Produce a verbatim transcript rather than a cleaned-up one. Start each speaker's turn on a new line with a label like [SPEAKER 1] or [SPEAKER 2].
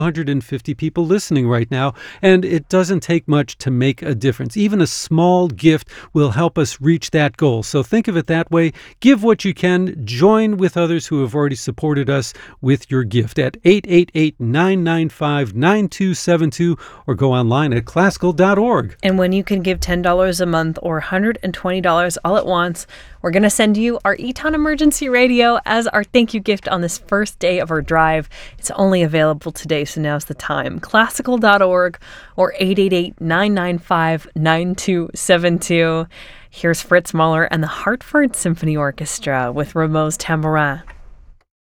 [SPEAKER 1] one hundred fifty people listening right now, and it doesn't take much to make a difference. Even a small gift will help us reach that goal. So think of it that way. Give what you can. Join with others who have already supported us with your gift at eight eight eight, nine nine five, nine two seven two or go online at classical dot org.
[SPEAKER 2] And when you can give ten dollars a month or one hundred twenty dollars all at once, we're going to send you our Eton Emergency Radio as our thank you gift on this first day of our drive. It's only available today, so now's the time. classical dot org or eight eight eight, nine nine five, nine two seven two. Here's Fritz Mahler and the Hartford Symphony Orchestra with Rameau's Tambourin.